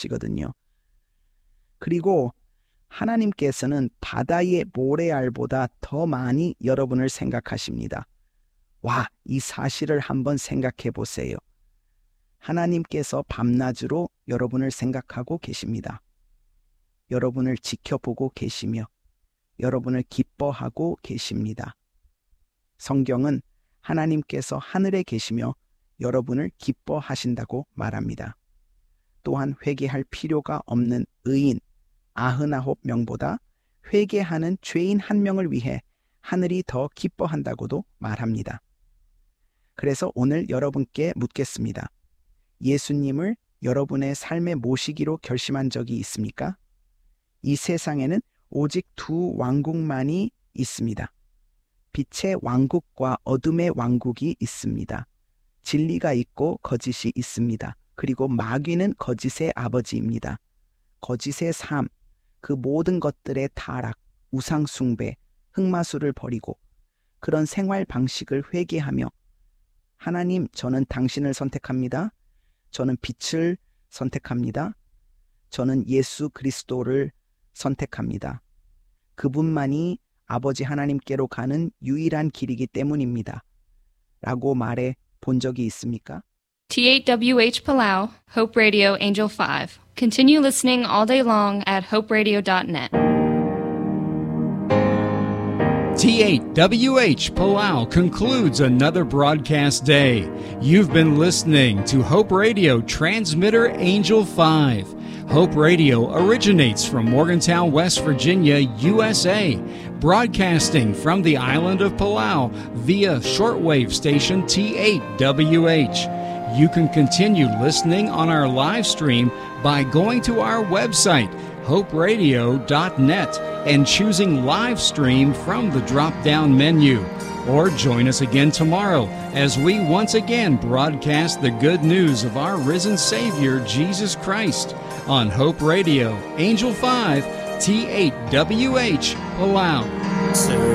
생각하시거든요. 그리고 하나님께서는 바다의 모래알보다 더 많이 여러분을 생각하십니다. 와, 이 사실을 한번 생각해 보세요. 하나님께서 밤낮으로 여러분을 생각하고 계십니다. 여러분을 지켜보고 계시며 여러분을 기뻐하고 계십니다. 성경은 하나님께서 하늘에 계시며 여러분을 기뻐하신다고 말합니다. 또한 회개할 필요가 없는 의인 99명보다 회개하는 죄인 1명을 위해 하늘이 더 기뻐한다고도 말합니다. 그래서 오늘 여러분께 묻겠습니다. 예수님을 여러분의 삶에 모시기로 결심한 적이 있습니까? 이 세상에는 오직 두 왕국만이 있습니다. 빛의 왕국과 어둠의 왕국이 있습니다. 진리가 있고 거짓이 있습니다. 그리고 마귀는 거짓의 아버지입니다. 거짓의 삶, 그 모든 것들의 타락, 우상 숭배, 흑마술을 버리고 그런 생활 방식을 회개하며 하나님, 저는 당신을 선택합니다. 저는 빛을 선택합니다. 저는 예수 그리스도를 선택합니다. 그분만이 아버지 하나님께로 가는 유일한 길이기 때문입니다. 라고 말해 본 적이 있습니까? T8WH Palau, Hope Radio Angel 5. Continue listening all day long at hoperadio.net. T8WH Palau concludes another broadcast day. You've been listening to Hope Radio Transmitter Angel 5. Hope Radio originates from Morgantown, West Virginia, USA, broadcasting from the island of Palau via shortwave station T8WH. You can continue listening on our live stream by going to our website, hoperadio.net, and choosing live stream from the drop-down menu. Or join us again tomorrow as we once again broadcast the good news of our risen Savior, Jesus Christ, on Hope Radio, Angel 5, T8WH, Palau.